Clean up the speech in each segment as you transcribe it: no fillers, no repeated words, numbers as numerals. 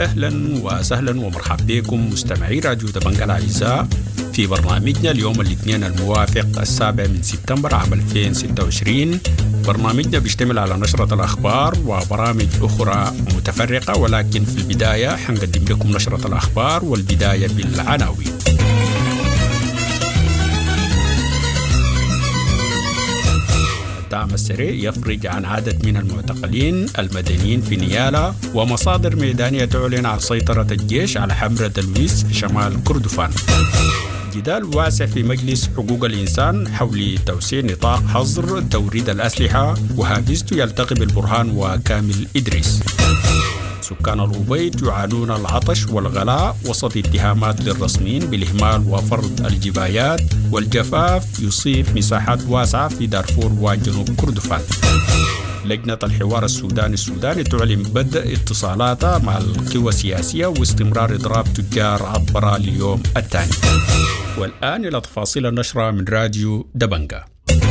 أهلا وسهلا ومرحبا بكم مستمعي راديو دبنجة الأعزاء في برنامجنا اليوم الاثنين الموافق 7 سبتمبر عام 2026. برنامجنا بيشتمل على نشرة الأخبار وبرامج أخرى متفرقة، ولكن في البداية حنقدم لكم نشرة الأخبار والبداية بالعناوين. الدعم السريع يفرج عن عدد من المعتقلين المدنيين في نيالا، ومصادر ميدانية تعلن عن سيطرة الجيش على حمرة دلويس في شمال كردفان. جدال واسع في مجلس حقوق الإنسان حول توسيع نطاق حظر توريد الأسلحة، وهافيستو يلتقي بالبرهان وكامل إدريس. سكان الأبيض يعانون العطش والغلاء وسط اتهامات للرسميين بالإهمال وفرض الجبايات، والجفاف يصيب مساحات واسعة في دارفور وجنوب كردفان. لجنة الحوار السوداني تعلن بدء اتصالاتها مع القوى السياسية واستمرار إضراب تجار عطبرة لليوم الثاني. والآن إلى تفاصيل النشرة من راديو دبنجة.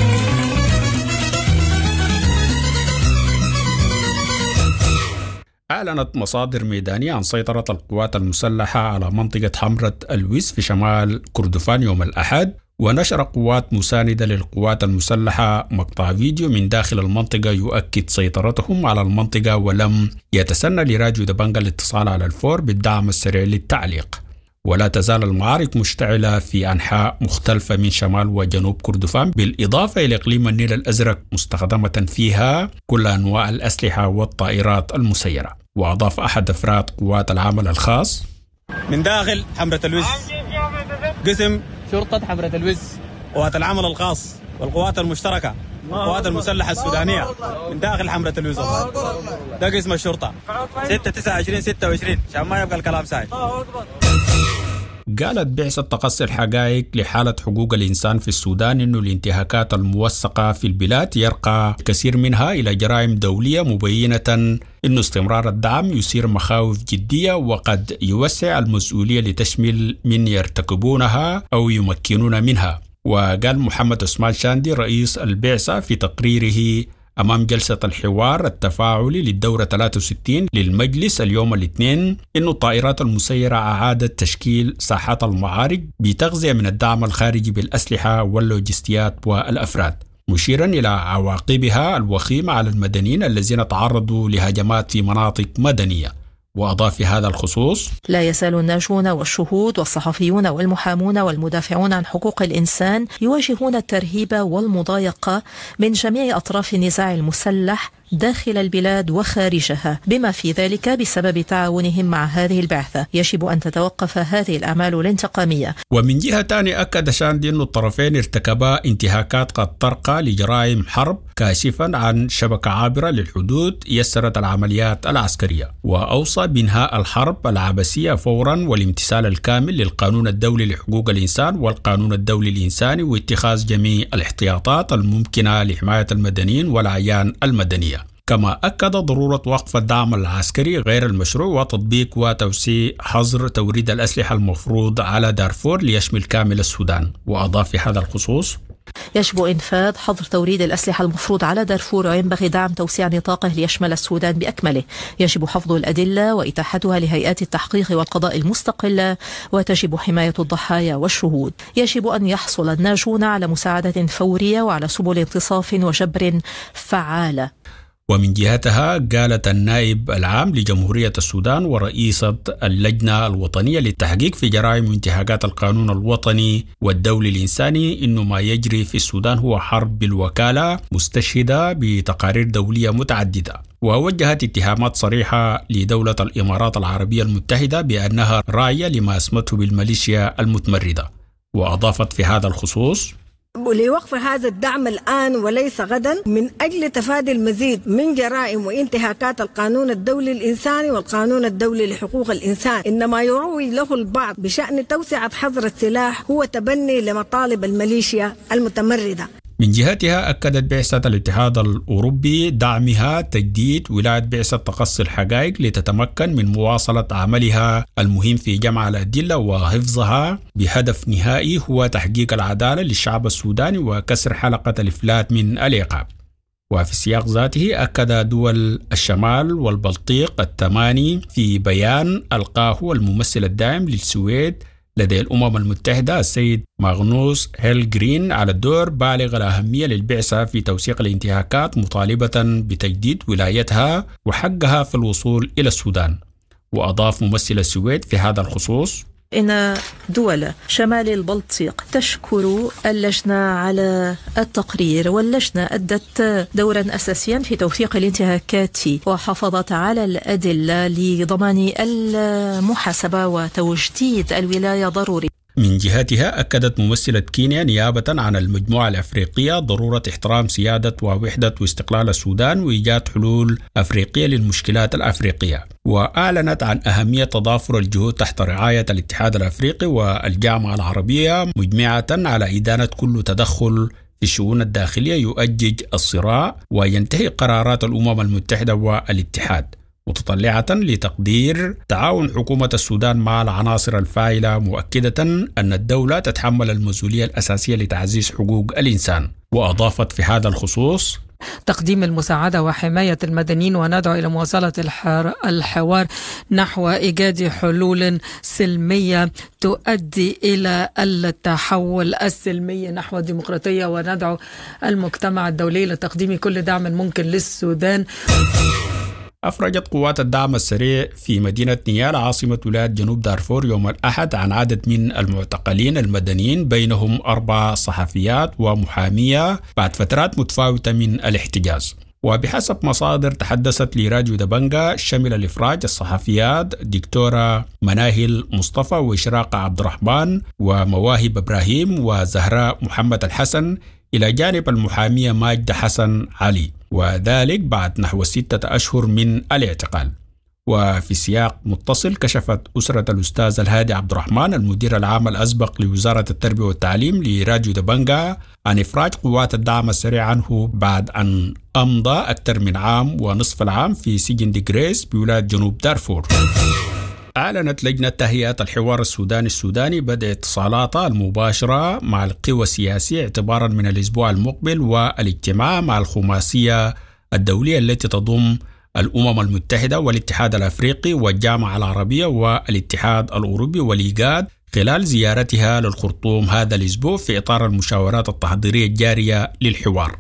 أعلنت مصادر ميدانية عن سيطرة القوات المسلحة على منطقة حمرة الويس في شمال كردفان يوم الأحد، ونشر قوات مساندة للقوات المسلحة مقطع فيديو من داخل المنطقة يؤكد سيطرتهم على المنطقة، ولم يتسنى لراديو دبنجة الاتصال على الفور بالدعم السريع للتعليق. ولا تزال المعارك مشتعلة في أنحاء مختلفة من شمال وجنوب كردفان، بالإضافة إلى إقليم النيل الأزرق مستخدمة فيها كل أنواع الأسلحة والطائرات المسيرة. وأضاف أحد أفراد قوات العمل الخاص من داخل حمرة الوز قسم شرطة حمرة الوز، قوات العمل الخاص والقوات المشتركة والقوات المسلحة السودانية من داخل حمرة الوز. ده قسم الشرطة 6/29/26 عشان ما يبقى الكلام ساي. قالت بعثة تقصي الحقائق لحالة حقوق الإنسان في السودان إنه الانتهاكات الموثقة في البلاد يرقى كثير منها إلى جرائم دولية، مبينة إنه استمرار الدعم يثير مخاوف جدية وقد يوسع المسؤولية لتشمل من يرتكبونها أو يمكنون منها. وقال محمد عثمان شاندي رئيس البعثة في تقريره أمام جلسة الحوار التفاعلي للدورة 63 للمجلس اليوم الاثنين إنه الطائرات المسيرة أعادت تشكيل ساحات المعارك بتغذية من الدعم الخارجي بالأسلحة واللوجستيات والأفراد، مشيرا إلى عواقبها الوخيمة على المدنيين الذين تعرضوا لهجمات في مناطق مدنية. وأضاف في هذا الخصوص: لا يزال الناجون والشهود والصحفيون والمحامون والمدافعون عن حقوق الإنسان يواجهون الترهيب والمضايقة من جميع أطراف النزاع المسلح داخل البلاد وخارجها، بما في ذلك بسبب تعاونهم مع هذه البعثة. يجب أن تتوقف هذه الأعمال الانتقامية. ومن جهة ثانية أكد شاندي أن الطرفين ارتكبا انتهاكات قد ترقى لجرائم حرب، كاشفا عن شبكة عابرة للحدود يسرت العمليات العسكرية، وأوصى بإنهاء الحرب العبثية فورا والامتثال الكامل للقانون الدولي لحقوق الإنسان والقانون الدولي الإنساني، واتخاذ جميع الاحتياطات الممكنة لحماية المدنيين والأعيان المدنية. كما أكد ضرورة وقف الدعم العسكري غير المشروع وتطبيق وتوسيع حظر توريد الأسلحة المفروض على دارفور ليشمل كامل السودان. وأضاف في هذا الخصوص: يجب إنفاذ حظر توريد الأسلحة المفروض على دارفور، وينبغي دعم توسيع نطاقه ليشمل السودان بأكمله. يجب حفظ الأدلة وإتاحتها لهيئات التحقيق والقضاء المستقلة، وتجب حماية الضحايا والشهود. يجب أن يحصل الناجون على مساعدة فورية وعلى سبل انتصاف وجبر فعالة. ومن جهتها قالت النائب العام لجمهورية السودان ورئيسة اللجنة الوطنية للتحقيق في جرائم وانتهاكات القانون الوطني والدولي الإنساني إنه ما يجري في السودان هو حرب بالوكالة، مستشهدة بتقارير دولية متعددة. ووجهت اتهامات صريحة لدولة الإمارات العربية المتحدة بأنها راعية لما اسمته بالميليشيا المتمردة. وأضافت في هذا الخصوص: ولوقف هذا الدعم الآن وليس غدا، من أجل تفادي المزيد من جرائم وانتهاكات القانون الدولي الإنساني والقانون الدولي لحقوق الإنسان. إنما يروي له البعض بشأن توسعة حظر السلاح هو تبني لمطالب الميليشيا المتمردة. من جهتها أكدت بعثة الاتحاد الأوروبي دعمها تجديد ولاية بعثة تقصي الحقائق لتتمكن من مواصلة عملها المهم في جمع الأدلة وحفظها بهدف نهائي هو تحقيق العدالة للشعب السوداني وكسر حلقة الإفلات من العقاب. وفي السياق ذاته أكد دول الشمال والبلطيق الثماني في بيان ألقاه الممثل الدائم للسويد لدى الأمم المتحدة السيد ماغنوس هيلغرين على الدور بالغ الأهمية للبعثة في توثيق الانتهاكات، مطالبة بتجديد ولايتها وحقها في الوصول إلى السودان. وأضاف ممثل السويد في هذا الخصوص: إن دول شمال البلطيق تشكر اللجنة على التقرير، واللجنة أدت دورا أساسيا في توثيق الانتهاكات وحافظت على الأدلة لضمان المحاسبة وتجديد الولاية ضروري. من جهتها أكدت ممثلة كينيا نيابة عن المجموعة الأفريقية ضرورة احترام سيادة ووحدة واستقلال السودان وإيجاد حلول أفريقية للمشكلات الأفريقية، وأعلنت عن أهمية تضافر الجهود تحت رعاية الاتحاد الأفريقي والجامعة العربية، مجمعة على إدانة كل تدخل في الشؤون الداخلية يؤجج الصراع وينتهي قرارات الأمم المتحدة والاتحاد، متطلعة لتقدير تعاون حكومة السودان مع العناصر الفاعلة، مؤكدة أن الدولة تتحمل المسؤولية الأساسية لتعزيز حقوق الإنسان. وأضافت في هذا الخصوص: تقديم المساعدة وحماية المدنيين، وندعو إلى مواصلة الحوار نحو إيجاد حلول سلمية تؤدي إلى التحول السلمي نحو الديمقراطية، وندعو المجتمع الدولي لتقديم كل دعم ممكن للسودان. أفرجت قوات الدعم السريع في مدينة نيالا عاصمة ولاية جنوب دارفور يوم الأحد عن عدد من المعتقلين المدنيين، بينهم 4 صحفيات ومحامية بعد فترات متفاوتة من الاحتجاز. وبحسب مصادر تحدثت لراديو دبنجا، شمل الإفراج الصحفيات دكتورة مناهل مصطفى وإشراق عبد الرحمن ومواهب إبراهيم وزهراء محمد الحسن، إلى جانب المحامية ماجدة حسن علي، وذلك بعد نحو 6 أشهر من الاعتقال. وفي سياق متصل، كشفت أسرة الأستاذ الهادي عبد الرحمن المدير العام الأسبق لوزارة التربية والتعليم لراديو دبنجا عن إفراج قوات الدعم السريع عنه بعد أن أمضى أكثر من عام ونصف العام في سجن ديغريس بولاية جنوب دارفور. أعلنت لجنة تهيئة الحوار السوداني بدء اتصالاتها المباشرة مع القوى السياسية اعتبارا من الأسبوع المقبل، والاجتماع مع الخماسية الدولية التي تضم الأمم المتحدة والاتحاد الأفريقي والجامعة العربية والاتحاد الأوروبي والإيجاد خلال زيارتها للخرطوم هذا الأسبوع في إطار المشاورات التحضيرية الجارية للحوار.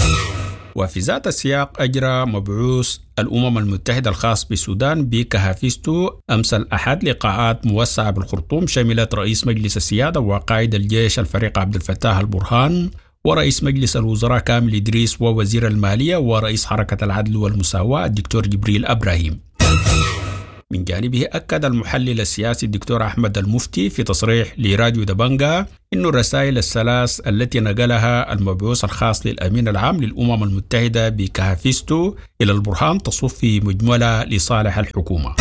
وفي ذات السياق، أجرى مبعوث الأمم المتحدة الخاص بالسودان بكهافيستو أمس الأحد لقاءات موسعة بالخرطوم شملت رئيس مجلس السيادة وقائد الجيش الفريق عبد الفتاح البرهان ورئيس مجلس الوزراء كامل إدريس ووزير المالية ورئيس حركة العدل والمساواة الدكتور جبريل إبراهيم. من جانبه، أكد المحلل السياسي الدكتور أحمد المفتي في تصريح لراديو دبنجا إن الرسائل الثلاث التي نقلها المبعوث الخاص للأمين العام للأمم المتحدة بكهافيستو إلى البرهان تصف في مجملة لصالح الحكومة.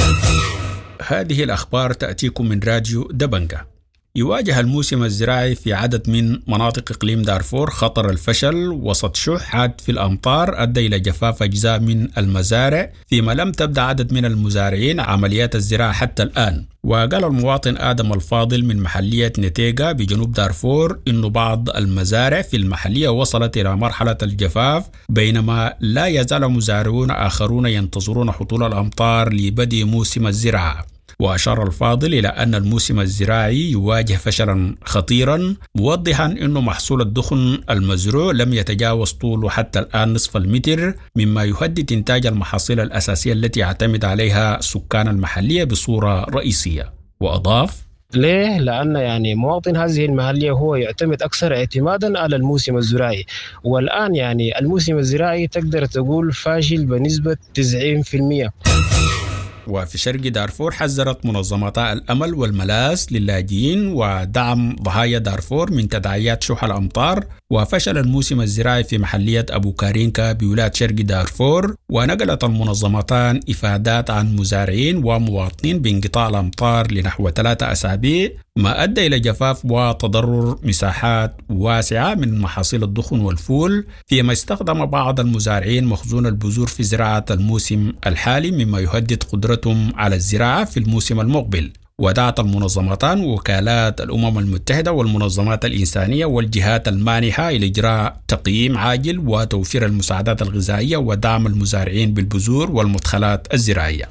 هذه الأخبار تأتيكم من راديو دبنجا. يواجه الموسم الزراعي في عدد من مناطق إقليم دارفور خطر الفشل وسط شح حاد في الأمطار أدى إلى جفاف أجزاء من المزارع، فيما لم تبدأ عدد من المزارعين عمليات الزراعة حتى الآن. وقال المواطن آدم الفاضل من محلية نتيجا بجنوب دارفور إنه بعض المزارع في المحلية وصلت إلى مرحلة الجفاف، بينما لا يزال مزارعون آخرون ينتظرون هطول الأمطار لبدء موسم الزراعة. وأشار الفاضل إلى أن الموسم الزراعي يواجه فشلا خطيرا، موضحا أنه محصول الدخن المزروع لم يتجاوز طوله حتى الآن نصف المتر، مما يهدد إنتاج المحاصيل الأساسية التي يعتمد عليها سكان المحلية بصورة رئيسية. وأضاف: ليه؟ لأن مواطن هذه المحلية هو يعتمد أكثر اعتمادا على الموسم الزراعي، والآن الموسم الزراعي تقدر تقول فاشل بنسبة 90%. وفي شرق دارفور، حذرت منظمتا الأمل والملاذ للاجئين ودعم ضحايا دارفور من تداعيات شح الأمطار وفشل الموسم الزراعي في محلية أبو كارينكا بولاية شرق دارفور. ونقلت المنظمتان إفادات عن مزارعين ومواطنين بانقطاع الأمطار لنحو 3 أسابيع، ما أدى إلى جفاف وتضرر مساحات واسعة من محاصيل الدخن والفول، فيما استخدم بعض المزارعين مخزون البذور في زراعة الموسم الحالي، مما يهدد قدرتهم على الزراعة في الموسم المقبل. ودعت المنظمتان وكالات الأمم المتحدة والمنظمات الإنسانية والجهات المانحة إلى إجراء تقييم عاجل وتوفير المساعدات الغذائية ودعم المزارعين بالبذور والمدخلات الزراعية.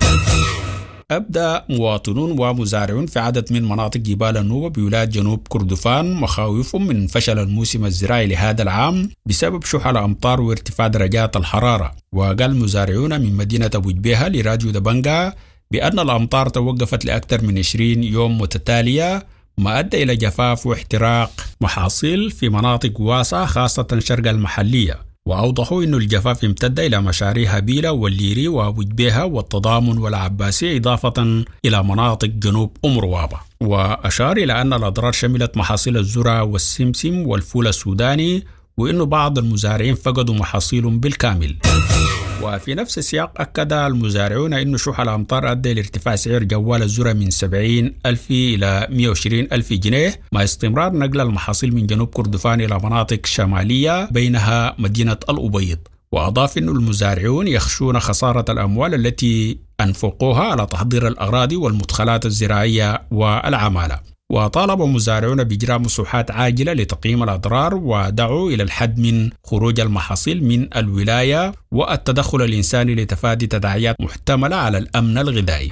أبدأ مواطنون ومزارعون في عدد من مناطق جبال النوبة بولاية جنوب كردفان مخاوفهم من فشل الموسم الزراعي لهذا العام بسبب شح الأمطار وارتفاع درجات الحرارة. وقال المزارعون من مدينة أبو جبيهة لراديو دبنجا بأن الأمطار توقفت لأكثر من 20 يوم متتالية، ما أدى إلى جفاف واحتراق محاصيل في مناطق واسعة خاصة شرق المحلية. وأوضحوا أن الجفاف امتد إلى مشاريع هبيلة والليري وأبو جبيهة والتضامن والعباسية إضافة إلى مناطق جنوب روابة. وأشار إلى أن الأضرار شملت محاصيل الذرة والسمسم والفول السوداني، وأن بعض المزارعين فقدوا محاصيلهم بالكامل. وفي نفس السياق أكد المزارعون أن شح الأمطار أدى لارتفاع سعر جوال الذرة من 70,000 إلى 120,000 جنيه، مع استمرار نقل المحاصيل من جنوب كردفان إلى مناطق شمالية بينها مدينة الأبيض. وأضاف أن المزارعون يخشون خسارة الأموال التي أنفقوها على تحضير الأراضي والمدخلات الزراعية والعمالة. وطالب مزارعون بإجراء مساحات عاجلة لتقييم الأضرار، ودعوا إلى الحد من خروج المحاصيل من الولاية والتدخل الإنساني لتفادي تداعيات محتملة على الأمن الغذائي.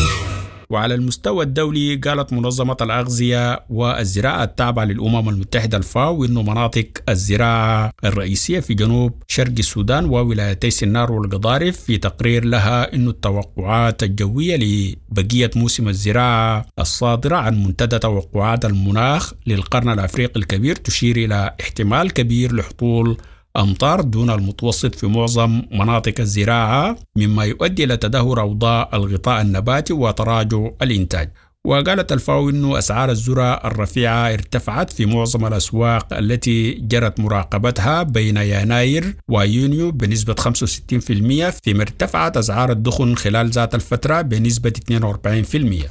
وعلى المستوى الدولي قالت منظمة الأغذية والزراعة التابعة للأمم المتحدة الفاو إنه مناطق الزراعة الرئيسية في جنوب شرق السودان وولايتي سنار والقضارف في تقرير لها إنه التوقعات الجوية لبقية موسم الزراعة الصادرة عن منتدى توقعات المناخ للقرن الأفريقي الكبير تشير إلى احتمال كبير لحصول أمطار دون المتوسط في معظم مناطق الزراعة، مما يؤدي إلى تدهور أوضاع الغطاء النباتي وتراجع الإنتاج. وقالت الفاو إنه أسعار الذرة الرفيعة ارتفعت في معظم الأسواق التي جرت مراقبتها بين يناير ويونيو بنسبة 65%، فيما ارتفعت أسعار الدخن خلال ذات الفترة بنسبة 42%.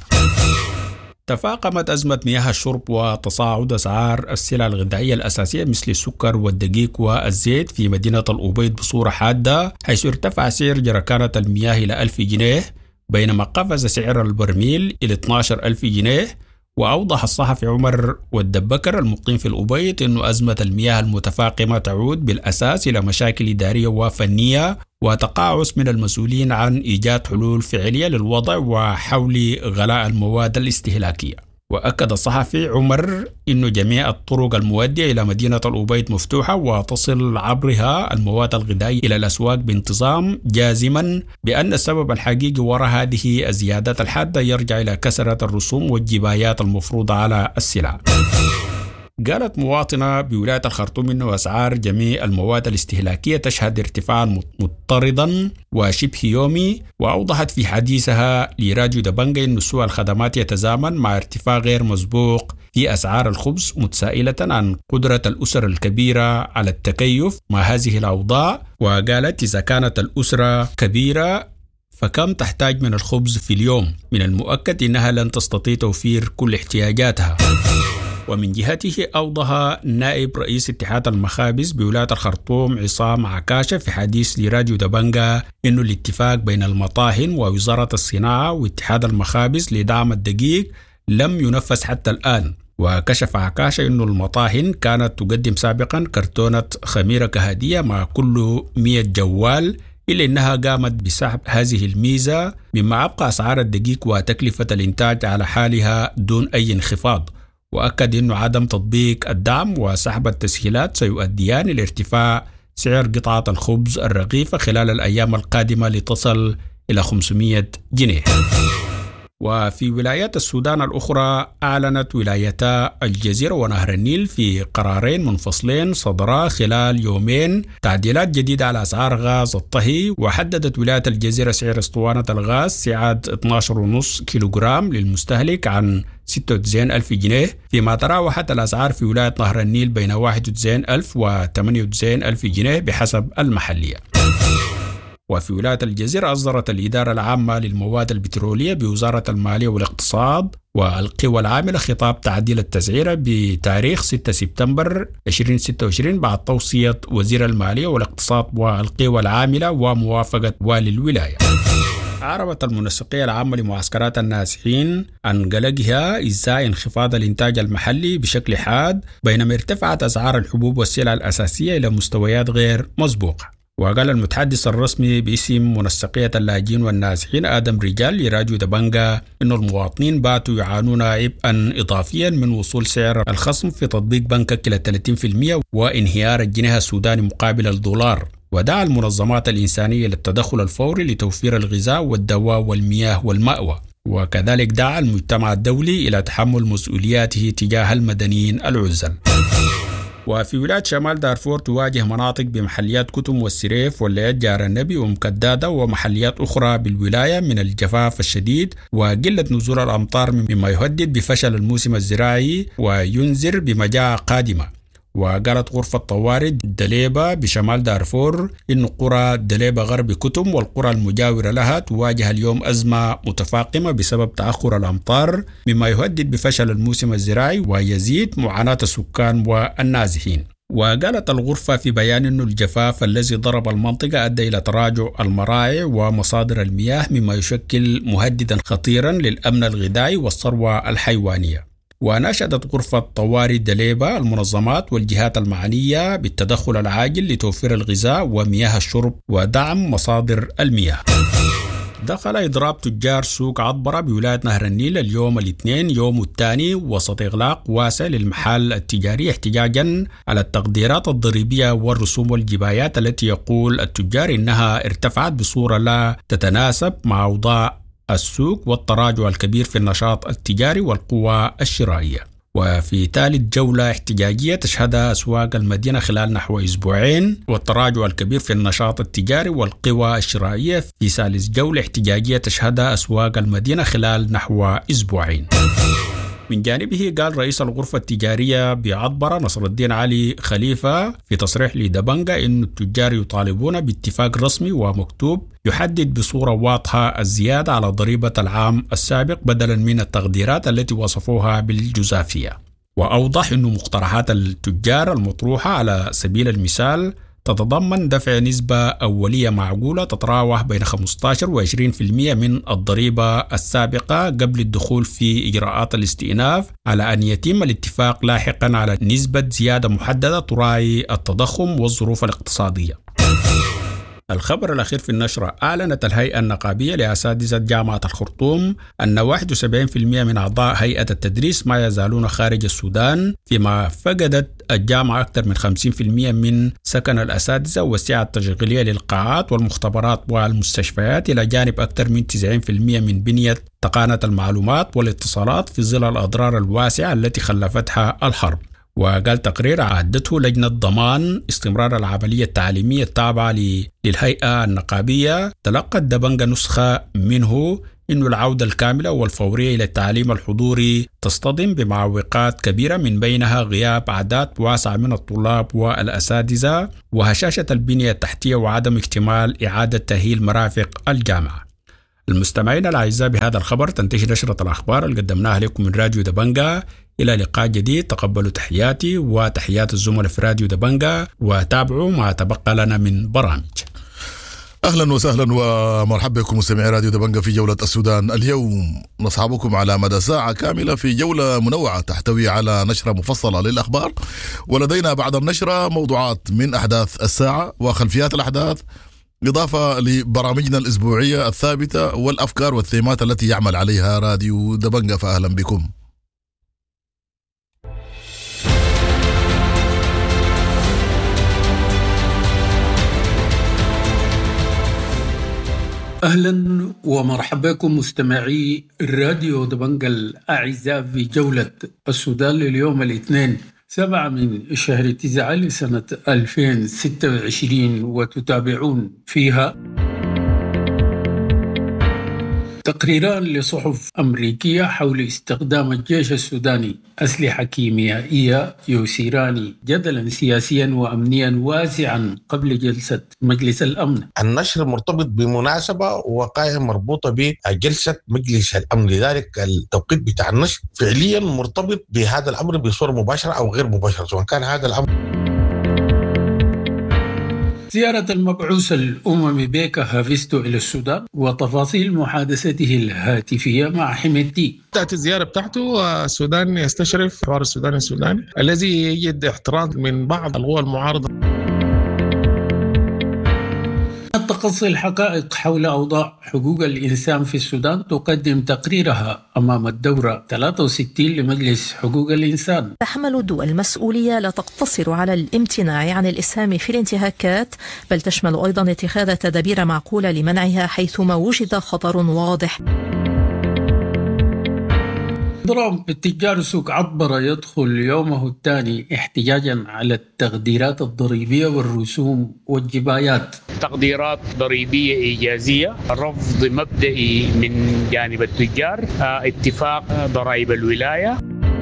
تفاقمت أزمة مياه الشرب وتصاعد أسعار السلع الغذائية الأساسية مثل السكر والدقيق والزيت في مدينة الأبيض بصورة حادة، حيث ارتفع سعر جركانة المياه إلى 1000 جنيه بينما قفز سعر البرميل إلى 12,000 جنيه. وأوضح الصحفي عمر والدبكر المقيم في الأبيض أن أزمة المياه المتفاقمة تعود بالأساس إلى مشاكل إدارية وفنية وتقاعس من المسؤولين عن إيجاد حلول فعلية للوضع وحول غلاء المواد الاستهلاكية. وأكد الصحفي عمر أن جميع الطرق المؤدية إلى مدينة الأبيض مفتوحة وتصل عبرها المواد الغذائية إلى الأسواق بانتظام، جازما بأن السبب الحقيقي وراء هذه الزيادات الحادة يرجع إلى كثرة الرسوم والجبايات المفروضة على السلع. قالت مواطنة بولاية الخرطوم أن أسعار جميع المواد الاستهلاكية تشهد ارتفاعا مضطردا وشبه يومي. وأوضحت في حديثها لراديو دبنجا أن سوء الخدمات يتزامن مع ارتفاع غير مسبوق في أسعار الخبز، متسائلة عن قدرة الأسر الكبيرة على التكيف مع هذه الأوضاع. وقالت إذا كانت الأسرة كبيرة فكم تحتاج من الخبز في اليوم؟ من المؤكد أنها لن تستطيع توفير كل احتياجاتها. ومن جهته أوضح نائب رئيس اتحاد المخابز بولاية الخرطوم عصام عكاشة في حديث لراديو دبنجا إنه الاتفاق بين المطاحن ووزارة الصناعة واتحاد المخابز لدعم الدقيق لم ينفذ حتى الآن. وكشف عكاشة إنه المطاحن كانت تقدم سابقا كرتونة خميرة كهدية مع كل 100 جوال، إلا أنها قامت بسحب هذه الميزة مما أبقى أسعار الدقيق وتكلفة الإنتاج على حالها دون أي انخفاض. وأكد أنه عدم تطبيق الدعم وسحب التسهيلات سيؤديان إلى ارتفاع سعر قطعة الخبز الرغيفة خلال الأيام القادمة لتصل إلى 500 جنيه. وفي ولايات السودان الأخرى أعلنت ولايتا الجزيرة ونهر النيل في قرارين منفصلين صدرا خلال يومين تعديلات جديدة على أسعار غاز الطهي. وحددت ولاية الجزيرة سعر اسطوانة الغاز سعة 12.5 كيلوغرام للمستهلك عن 96,000 جنيه، فيما تراوحت الأسعار في ولاية نهر النيل بين 91,000 و 98,000 جنيه بحسب المحلية. وفي ولاية الجزيرة أصدرت الإدارة العامة للمواد البترولية بوزارة المالية والاقتصاد والقوى العاملة خطاب تعديل التسعيرة بتاريخ 6 سبتمبر 2026 بعد توصية وزير المالية والاقتصاد والقوى العاملة وموافقة والي الولاية. أعربت المنسقية العامة لمعسكرات النازحين عن قلقها إزاء انخفاض الإنتاج المحلي بشكل حاد بينما ارتفعت أسعار الحبوب والسلع الأساسية إلى مستويات غير مسبوقة. وقال المتحدث الرسمي باسم منسقية اللاجئين والنازحين آدم رجال لراديو دبنجا إن المواطنين باتوا يعانون عبئا إضافيا من وصول سعر الخصم في تطبيق بنكك إلى 30% وانهيار الجنيه السوداني مقابل الدولار. ودعا المنظمات الإنسانية للتدخل الفوري لتوفير الغذاء والدواء والمياه والمأوى. وكذلك دعا المجتمع الدولي إلى تحمل مسؤولياته تجاه المدنيين العزل. وفي ولاية شمال دارفور تواجه مناطق بمحليات كتم والسريف والليات جار النبي ومكدادة ومحليات أخرى بالولاية من الجفاف الشديد وقلة نزول الأمطار مما يهدد بفشل الموسم الزراعي وينذر بمجاعة قادمة. وقالت غرفة طوارئ دليبة بشمال دارفور إن قرى دليبة غرب كتم والقرى المجاورة لها تواجه اليوم أزمة متفاقمة بسبب تأخر الأمطار مما يهدد بفشل الموسم الزراعي ويزيد معاناة السكان والنازحين. وقالت الغرفة في بيان أن الجفاف الذي ضرب المنطقة أدى إلى تراجع المراعي ومصادر المياه مما يشكل مهددا خطيرا للأمن الغذائي والثروة الحيوانية. وناشدت غرفة طوارئ دليبة المنظمات والجهات المعنية بالتدخل العاجل لتوفير الغذاء ومياه الشرب ودعم مصادر المياه. دخل إضراب تجار سوق عطبرة بولاية نهر النيل اليوم الاثنين يوم الثاني وسط إغلاق واسع للمحال التجاري احتجاجا على التقديرات الضريبية والرسوم والجبايات التي يقول التجار إنها ارتفعت بصورة لا تتناسب مع أوضاع السوق والتراجع الكبير في النشاط التجاري والقوى الشرائية. وفي ثالث جولة احتجاجية تشهدها أسواق المدينة خلال نحو أسبوعين والتراجع الكبير في النشاط التجاري والقوى الشرائية في ثالث جولة احتجاجية تشهدها أسواق المدينة خلال نحو أسبوعين. من جانبه قال رئيس الغرفة التجارية بعطبرة نصر الدين علي خليفة في تصريح لدبنجا إن التجار يطالبون باتفاق رسمي ومكتوب يحدد بصورة واضحة الزيادة على ضريبة العام السابق بدلا من التقديرات التي وصفوها بالجزافية. وأوضح أن مقترحات التجار المطروحة على سبيل المثال تتضمن دفع نسبة أولية معقولة تتراوح بين 15 و 20% من الضريبة السابقة قبل الدخول في إجراءات الاستئناف على أن يتم الاتفاق لاحقا على نسبة زيادة محددة تراعي التضخم والظروف الاقتصادية. الخبر الأخير في النشرة أعلنت الهيئة النقابية لأساتذة جامعة الخرطوم أن 71% من أعضاء هيئة التدريس ما يزالون خارج السودان فيما فقدت الجامعة أكثر من 50% من سكن الأساتذة والسعة التشغيلية للقاعات والمختبرات والمستشفيات إلى جانب أكثر من 90% من بنية تقنية المعلومات والاتصالات في ظل الأضرار الواسعة التي خلفتها الحرب. وقال تقرير عدته لجنة ضمان استمرار العملية التعليمية التابعة للهيئة النقابية تلقت دبنجا نسخة منه إن العودة الكاملة والفورية إلى التعليم الحضوري تصطدم بمعوقات كبيرة من بينها غياب أعداد واسعة من الطلاب والأساتذة وهشاشة البنية التحتية وعدم اكتمال إعادة تأهيل مرافق الجامعة. المستمعين الأعزاء بهذا الخبر تنتهي نشرة الأخبار اللي قدمناها لكم من راديو دبنجا. إلى لقاء جديد تقبلوا تحياتي وتحيات الزملاء في راديو دبنجا وتابعوا ما تبقى لنا من برامج. أهلا وسهلا ومرحبا بكم مستمعي راديو دبنجا في جولة السودان. اليوم نصحبكم على مدى ساعة كاملة في جولة منوعة تحتوي على نشرة مفصلة للأخبار ولدينا بعد النشرة موضوعات من أحداث الساعة وخلفيات الأحداث إضافة لبرامجنا الأسبوعية الثابتة والأفكار والثيمات التي يعمل عليها راديو دبنجا. فأهلا بكم. أهلا ومرحبا بكم مستمعي راديو دبنجا الأعزاء في جولة السودان لليوم الاثنين 7 من شهر 9 لسنة 2026 وتتابعون فيها تقريران لصحف أمريكية حول استخدام الجيش السوداني أسلحة كيميائية يثيران جدلا سياسيا وأمنيا واسعا قبل جلسة مجلس الأمن. النشر مرتبط بمناسبة وقائع مربوطة بجلسة مجلس الأمن، لذلك التوقيت بتاع النشر فعليا مرتبط بهذا الأمر بصورة مباشرة أو غير مباشرة، سواء كان هذا الأمر زيارة المبعوث الأممي بيكا هافيستو إلى السودان وتفاصيل محادثته الهاتفية مع حميدتي. تأتي الزيارة بتاعته السودان يستشرف حوار السوداني الذي يجد احترام من بعض القوى المعارضة. تقصي الحقائق حول أوضاع حقوق الإنسان في السودان تقدم تقريرها أمام الدورة 63 لمجلس حقوق الإنسان. تحمل الدول المسؤولية لا تقتصر على الامتناع عن الإسهام في الانتهاكات، بل تشمل أيضا اتخاذ تدابير معقولة لمنعها حيثما وجد خطر واضح. ضرب التجار سوق عطبرة يدخل يومه الثاني احتجاجا على التقديرات الضريبية والرسوم والجبايات. تقديرات ضريبية إيجازية، رفض مبدئي من جانب التجار، اتفاق ضرائب الولاية.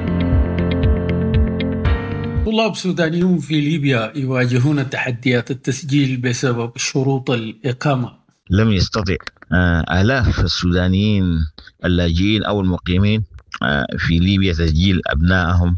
طلاب سودانيون في ليبيا يواجهون تحديات التسجيل بسبب شروط الإقامة. لم يستطع آلاف السودانيين اللاجئين أو المقيمين في ليبيا تسجيل أبنائهم.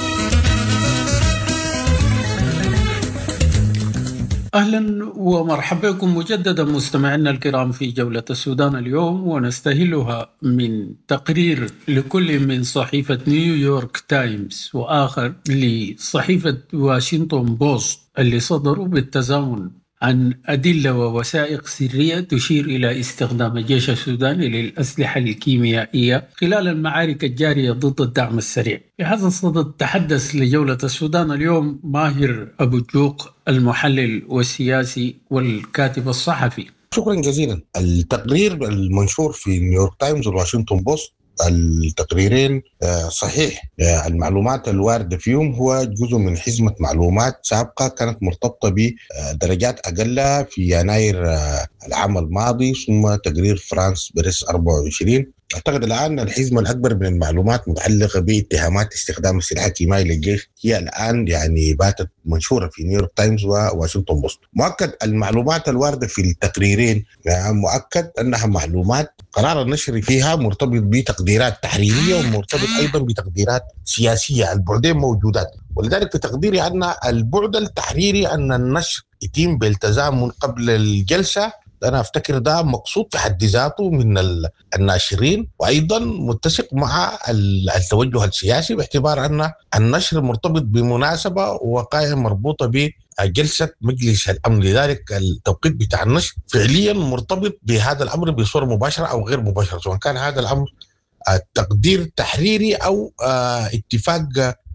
أهلا ومرحبا بكم مجددا مستمعينا الكرام في جولة السودان اليوم، ونستهلها من تقرير لكل من صحيفة نيويورك تايمز وآخر لصحيفة واشنطن بوست اللي صدروا بالتزامن عن أدلة ووثائق سرية تشير إلى استخدام الجيش السوداني للأسلحة الكيميائية خلال المعارك الجارية ضد الدعم السريع. في هذا الصدد تحدث لجولة السودان اليوم ماهر أبو جوق المحلل والسياسي والكاتب الصحفي. شكرا جزيلا. التقرير المنشور في نيويورك تايمز والواشنطن بوست التقريرين صحيح، المعلومات الواردة فيهم هو جزء من حزمة معلومات سابقة كانت مرتبطة بدرجات أقل في يناير العام الماضي، ثم تقرير فرانس بريس 24. أعتقد الآن الحزمة الأكبر من المعلومات متعلقة باتهامات استخدام السلاح الكيميائي للجيش هي الآن باتت منشورة في نيويورك تايمز وواشنطن بوست. مؤكد المعلومات الواردة في التقريرين مؤكد أنها معلومات قرار النشر فيها مرتبط بتقديرات تحريرية ومرتبط أيضا بتقديرات سياسية، البعدين موجودات. ولذلك في تقديري أن البعد التحريري أن النشر يتم بالتزامن قبل الجلسة، أنا أفتكر ده مقصود في حد ذاته من الناشرين، وأيضا متسق مع التوجه السياسي باعتبار أن النشر مرتبط بمناسبة وقائع مربوطة بجلسة مجلس الأمن. لذلك التوقيت بتاع النشر فعليا مرتبط بهذا الأمر بصورة مباشرة أو غير مباشرة، سواء كان هذا الأمر تقدير تحريري أو اتفاق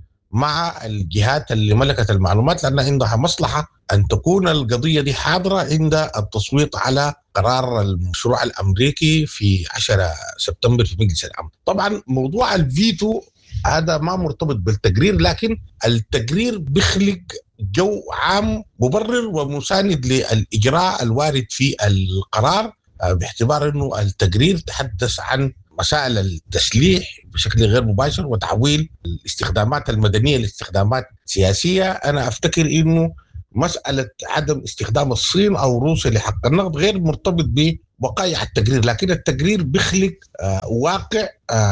مع الجهات اللي ملكت المعلومات، لأن عندها مصلحة أن تكون القضية دي حاضرة عند التصويت على قرار المشروع الأمريكي في 10 سبتمبر في مجلس الأمن. طبعا موضوع الفيتو هذا ما مرتبط بالتقرير، لكن التقرير بيخلق جو عام مبرر ومساند للإجراء الوارد في القرار، باعتبار أنه التقرير تحدث عن مسائل التسليح بشكل غير مباشر وتحويل الاستخدامات المدنية لاستخدامات سياسية. أنا أفتكر أنه مسألة عدم استخدام الصين أو روسيا لحق النقد غير مرتبط بوقائع التقرير، لكن التقرير بيخلق واقع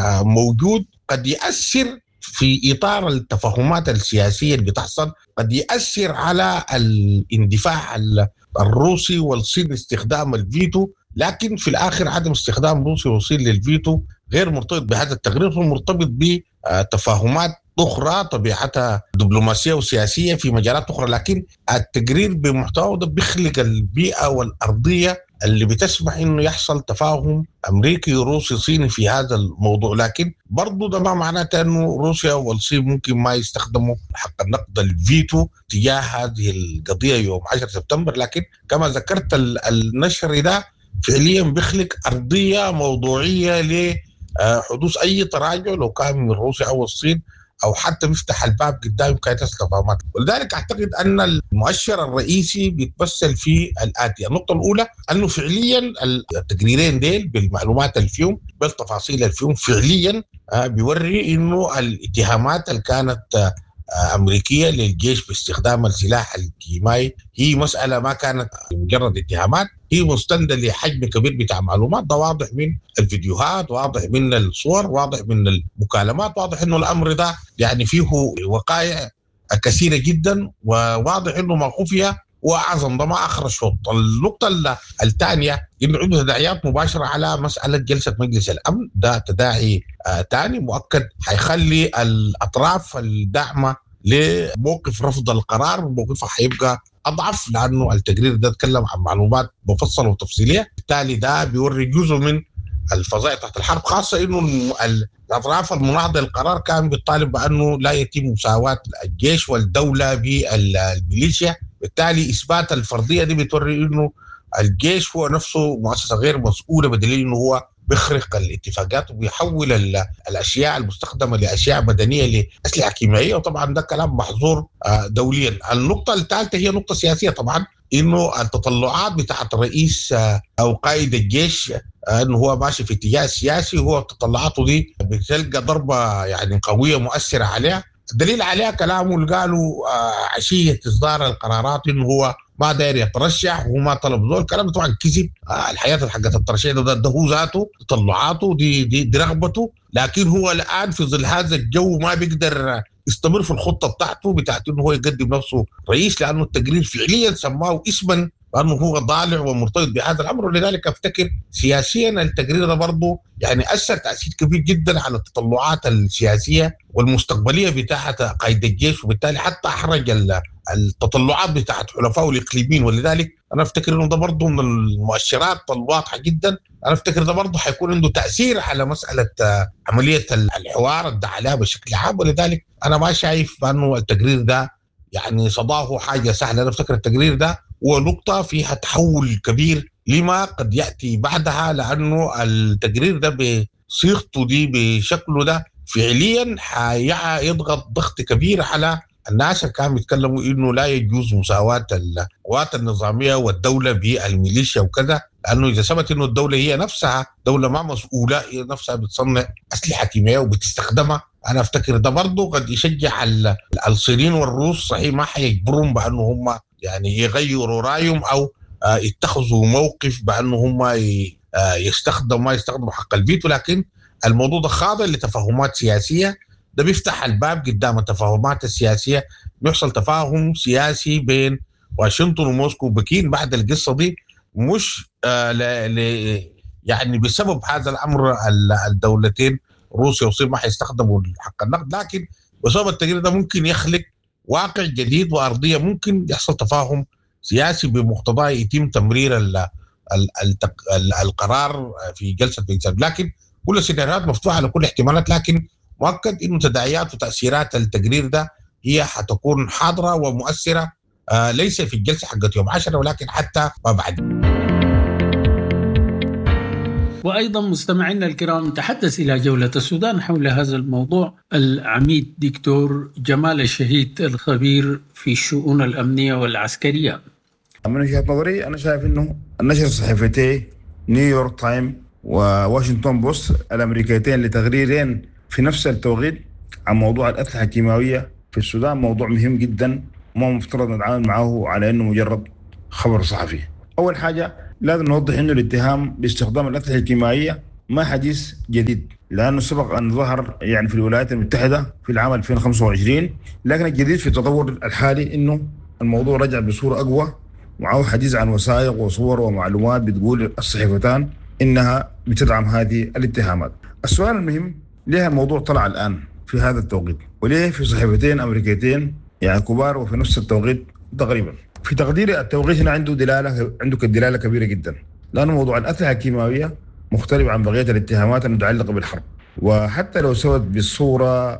موجود قد يأثر في إطار التفاهمات السياسية اللي بتحصل، قد يأثر على الاندفاع الروسي والصين لاستخدام الفيتو، لكن في الآخر عدم استخدام روسيا والصين للفيتو غير مرتبط بهذا التقرير، هو مرتبط بتفاهمات أخرى طبيعتها دبلوماسية وسياسية في مجالات أخرى. لكن التقرير بمحتوى ده بيخلق البيئة والأرضية اللي بتسمح إنه يحصل تفاهم أمريكي روسي صيني في هذا الموضوع، لكن برضو ده ما معناته إنه روسيا والصين ممكن ما يستخدموا حق النقد الفيتو تجاه هذه القضية يوم 10 سبتمبر. لكن كما ذكرت النشر ده فعليا بيخلق أرضية موضوعية لحدوث أي تراجع لو كان من روسيا أو الصين، أو حتى بيفتح الباب قدام إمكانية التفاهمات. ولذلك أعتقد أن المؤشر الرئيسي بيتمثل في الآتي. النقطة الأولى أنه فعليا التقريرين ديل بالمعلومات اللي فيهم بالتفاصيل اللي فيهم فعليا بيوري إنه الاتهامات اللي كانت أمريكية للجيش باستخدام السلاح الكيميائي هي مسألة ما كانت مجرد اتهامات، هي مستندة لحجم كبير بتاع معلومات. ده واضح من الفيديوهات، واضح من الصور، واضح من المكالمات، واضح إنه الأمر ده يعني فيه وقائع كثيرة جدا، وواضح إنه ما خفي وأعظم ده ما آخر الشوط. النقطة الثانية إنه عنده تداعيات مباشرة على مسألة جلسة مجلس الأمن، ده تداعي ثاني مؤكد حيخلي الأطراف الداعمة لموقف رفض القرار موقفها حيبقى أضعف، لأنه التقرير ده اتكلم عن معلومات مفصلة وتفصيلية، بالتالي ده بيوري جزء من الفظائع تحت الحرب، خاصة إنه الأطراف المناهضة للقرار كان بيطالب بأنه لا يتم مساواة الجيش والدولة بالميليشيا، بالتالي إثبات الفرضية دي بتوري إنه الجيش هو نفسه مؤسسة غير مسؤولة، بدليل إنه هو بيخرق الاتفاقات وبيحول الأشياء المستخدمة لأشياء مدنية لأسلحة كيميائية، وطبعا ده كلام محظور دوليا. النقطة الثالثة هي نقطة سياسية، طبعا إنه التطلعات بتاعت الرئيس أو قائد الجيش إنه هو ماشي في اتجاه سياسي، هو تطلعاته دي بتلقى ضربة يعني قوية مؤثرة عليها. الدليل عليها كلامه اللي قالوا عشية إصدار القرارات إنه هو ما داير يترشح وما طلب ذول، الكلام طبعا كذب. الحياة حقت الترشيح ده هو ذاته تطلعاته دي رغبته، لكن هو الآن في ظل هذا الجو ما بيقدر يستمر في الخطة بتاعته إنه هو يقدم نفسه رئيس، لأنه التقرير فعليا سماه اسما لأنه هو ضالع ومرتبط بهذا الأمر. ولذلك أفتكر سياسيا التقرير ده برضه يعني أثر تأثير كبير جدا على التطلعات السياسية والمستقبلية بتاعت قائد الجيش، وبالتالي حتى أحرج التطلعات بتاعت حلفائه الإقليميين. ولذلك أنا أفتكر إنه ده برضه من المؤشرات الواضحة جدا. أنا أفتكر ده برضه حيكون عنده تأثير على مسألة عملية الحوار الدعاء عليها بشكل عام. ولذلك أنا ما شايف أنه التقرير ده يعني صداه حاجة سهلة. أنا أفتكر التقرير ده هو نقطة فيها تحول كبير لما قد يأتي بعدها، لأنه التقرير ده بصيغته دي بشكله ده فعليا يضغط ضغط كبير على الناس اللي كانوا يتكلموا إنه لا يجوز مساواة القوات النظامية والدولة بالميليشيا وكذا، لأنه إذا ثبت إنه الدولة هي نفسها دولة ما مسؤولة، هي نفسها بتصنع أسلحة كيميائية وبتستخدمها، أنا أفتكر ده برضو قد يشجع الصينيين والروس، صحيح ما حيجبرهم بأنه هم يعني يغيروا رأيهم أو يتخذوا موقف بأنه هم يستخدموا حق الفيتو، لكن الموضوع ده خاضع لتفاهمات سياسية. ده بيفتح الباب قدام التفاهمات السياسية، بيحصل تفاهم سياسي بين واشنطن وموسكو وبكين بعد القصة دي، مش يعني بسبب هذا الأمر الدولتين روسيا والصين ما حيستخدموا حق النقد، لكن بسبب التغيير ده ممكن يخلق واقع جديد وأرضية ممكن يحصل تفاهم سياسي بمقتضاه يتم تمرير القرار في جلسة بنسل. لكن كل السيناريوهات مفتوحة لكل الاحتمالات، لكن مؤكد إنه تداعيات وتأثيرات التقرير ده هي حتكون حاضرة ومؤثرة، ليس في الجلسة حقت يوم 10 ولكن حتى ما بعد. وأيضا مستمعينا الكرام، تحدث إلى جولة السودان حول هذا الموضوع العميد دكتور جمال الشهيد الخبير في الشؤون الأمنية والعسكرية. من وجهة نظري أنا شايف إنه النشر صحيفتي نيويورك تايم وواشنطن بوست الأمريكيتين لتغريرين في نفس التوقيت عن موضوع الأسلحة الكيماوية في السودان موضوع مهم جدا، وما مفترض نتعامل معه على إنه مجرد خبر صحفي. أول حاجة لازم نوضح إنه الاتهام باستخدام الأسلحة الكيماوية ما حديث جديد، لأنه سبق أن ظهر يعني في الولايات المتحدة في العام 2025، لكن الجديد في التطور الحالي إنه الموضوع رجع بصورة أقوى، معه حديث عن وثائق وصور ومعلومات بتقول الصحيفتان إنها بتدعم هذه الاتهامات. السؤال المهم، ليه الموضوع طلع الآن في هذا التوقيت؟ وليه في صحيفتين أمريكيتين يعني كبار وفي نفس التوقيت تقريبا؟ في تقديري التوقيت هنا عنده دلالة كبيرة جدا، لأن موضوع الأسلحة الكيماوية مختلف عن بقية الاتهامات المتعلقة بالحرب، وحتى لو سوت بالصورة